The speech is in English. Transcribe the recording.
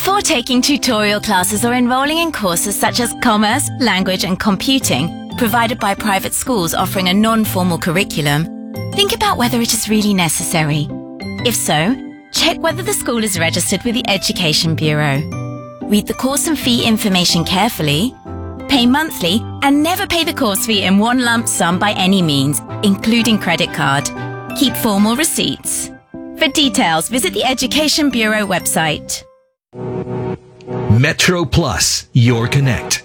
Before taking tutorial classes or enrolling in courses such as commerce, language and computing provided by private schools offering a non-formal curriculum, think about whether it is really necessary. If so, check whether the school is registered with the Education Bureau. Read the course and fee information carefully. Pay monthly and never pay the course fee in one lump sum by any means, including credit card. Keep formal receipts. For details, visit the Education Bureau website. Metro Plus, your connect.